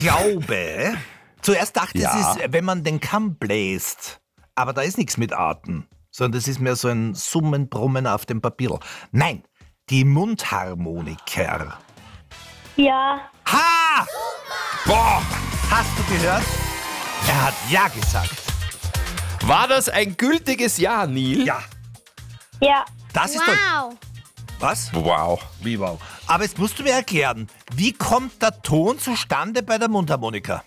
glaube, zuerst dachte Ja. es ist, wenn man den Kamm bläst. Aber da ist nichts mit Arten, sondern das ist mehr so ein Summen, Brummen auf dem Papier. Nein, die Mundharmonika. Ja. Ha! Boah! Hast du gehört? Er hat Ja gesagt. War das ein gültiges Ja, Neil? Ja, Ja. das ist doch... Wow. Was? Wow. Wie wow. Aber jetzt musst du mir erklären, wie kommt der Ton zustande bei der Mundharmonika?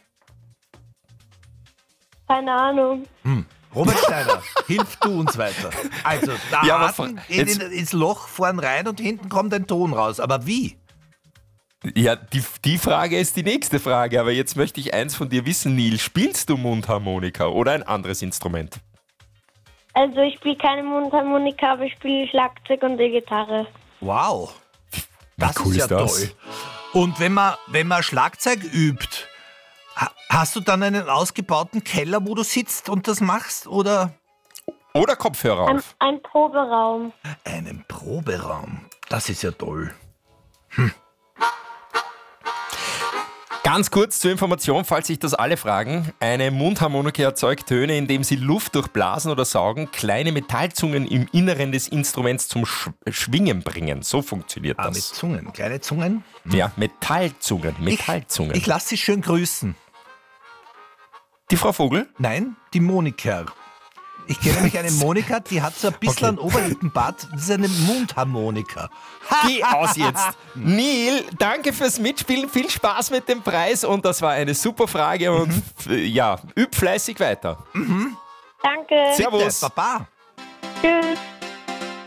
Keine Ahnung. Robert Steiner, hilf du uns weiter. Also, der Ja, aber Atem jetzt- geht ins Loch vorn rein und hinten kommt ein Ton raus. Aber wie? Ja, die Frage ist die nächste Frage, aber jetzt möchte ich eins von dir wissen, Neil. Spielst du Mundharmonika oder ein anderes Instrument? Also ich spiele keine Mundharmonika, aber ich spiele Schlagzeug und die Gitarre. Wow. Das cool ist ja ist das? toll. Und wenn man Schlagzeug übt, hast du dann einen ausgebauten Keller, wo du sitzt und das machst? Oder Oder Kopfhörer auf? Ein Proberaum. einen Proberaum? Das ist ja toll. Ganz kurz zur Information, falls sich das alle fragen. Eine Mundharmonika erzeugt Töne, indem sie Luft durchblasen oder saugen, kleine Metallzungen im Inneren des Instruments zum Schwingen bringen. So funktioniert Ah, mit das. Zungen, kleine Zungen. Ja, Metallzungen. Metallzungen. Ich lasse sie schön grüßen. Die Frau Vogel? Nein, die Monika. Ich kenne nämlich eine Monika, die hat so ein bisschen einen Oberlippenbart. Das ist eine Mundharmonika. Geh aus jetzt. Neil, danke fürs Mitspielen. Viel Spaß mit dem Preis und das war eine super Frage und ja, üb fleißig weiter. Danke. Servus. Baba. Tschüss.